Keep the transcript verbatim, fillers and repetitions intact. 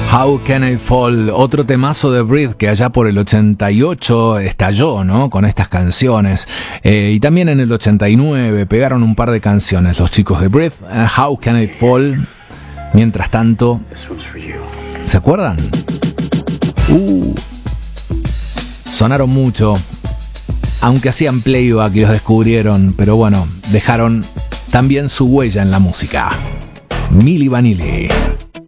How Can I Fall, otro temazo de Breathe que allá por el ochenta y ocho estalló, ¿no? Con estas canciones. Eh, y también en el ochenta y nueve pegaron un par de canciones los chicos de Breathe. Uh, How Can I Fall. Mientras tanto, ¿se acuerdan? Uh, sonaron mucho, aunque hacían playback y los descubrieron, pero bueno, dejaron también su huella en la música. Milli Vanilli.